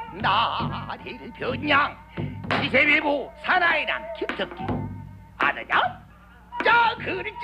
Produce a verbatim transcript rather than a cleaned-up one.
나를 변양 이세배부 사나이랑 김석기 아느냐? 자 그리